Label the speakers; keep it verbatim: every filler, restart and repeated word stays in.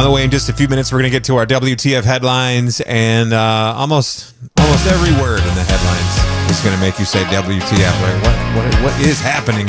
Speaker 1: On the way in just a few minutes, we're going to get to our W T F headlines, and uh, almost almost every word in the headlines is going to make you say W T F. Like, what, what, what is happening